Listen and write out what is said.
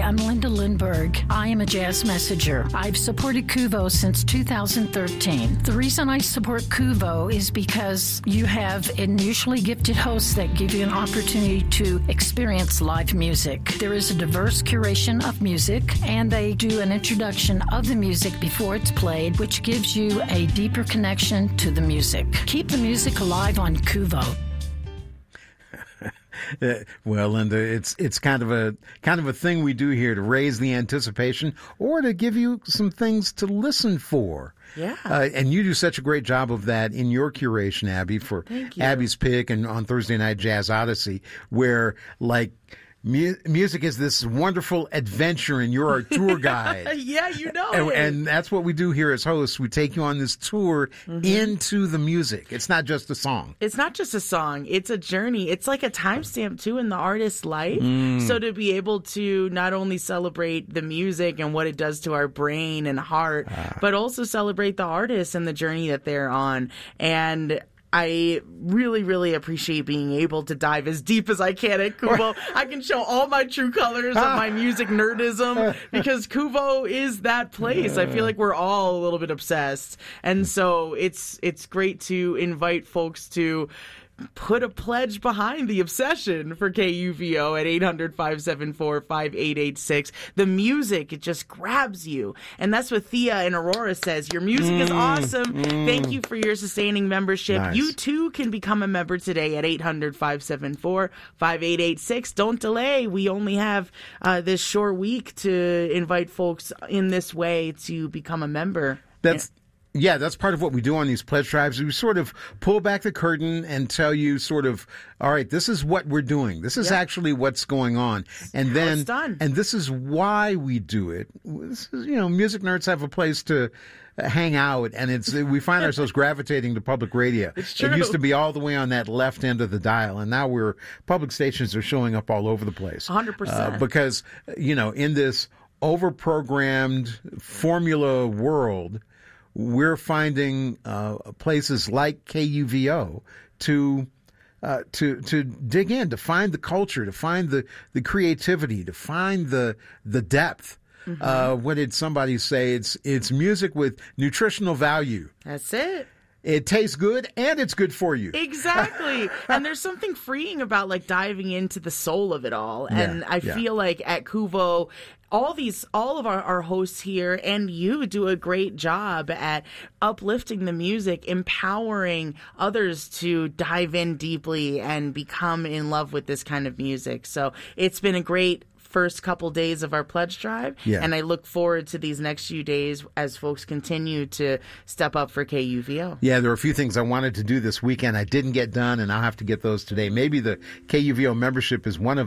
I'm Linda Lindberg. I am a jazz messenger. I've supported Kuvo since 2013. The reason I support Kuvo is because you have unusually gifted hosts that give you an opportunity to experience live music. There is a diverse curation of music, and they do an introduction of the music before it's played, which gives you a deeper connection to the music. Keep the music alive on Kuvo. Well, Linda, it's kind of a thing we do here to raise the anticipation or to give you some things to listen for. Yeah. And you do such a great job of that in your curation, Abby, for Abby's Pick and on Thursday Night Jazz Odyssey, where music is this wonderful adventure and you're our tour guide. Yeah, you know it. And that's what we do here as hosts. We take you on this tour into the music. It's not just a song. It's not just a song. It's a journey. It's like a timestamp, too, in the artist's life. So to be able to not only celebrate the music and what it does to our brain and heart, but also celebrate the artist and the journey that they're on. And I really, really appreciate being able to dive as deep as I can at Kuvo. I can show all my true colors of my music nerdism because Kuvo is that place. I feel like we're all a little bit obsessed. And so it's great to invite folks to put a pledge behind the obsession for KUVO at 800-574-5886. The music, it just grabs you. And that's what Thea and Aurora says. Your music is awesome. Thank you for your sustaining membership. Nice. You too can become a member today at 800-574-5886. Don't delay. We only have this short week to invite folks in this way to become a member. Yeah, that's part of what we do on these pledge drives. We sort of pull back the curtain and tell you sort of, all right, this is what we're doing. This is actually what's going on. And then, it's done. And this is why we do it. This is, music nerds have a place to hang out, and we find ourselves gravitating to public radio. It's true. It used to be all the way on that left end of the dial, and now public stations are showing up all over the place. 100%. Because, in this over-programmed formula world, we're finding places like KUVO to dig in, to find the culture, to find the creativity, to find the depth. What did somebody say? It's music with nutritional value. That's it. It tastes good and it's good for you. Exactly. And there's something freeing about diving into the soul of it all. And I feel like at Kuvo, all of our hosts here and you do a great job at uplifting the music, empowering others to dive in deeply and become in love with this kind of music. So it's been a great first couple days of our pledge drive, and I look forward to these next few days as folks continue to step up for KUVO. Yeah, there are a few things I wanted to do this weekend I didn't get done, and I'll have to get those today. Maybe the KUVO membership is one of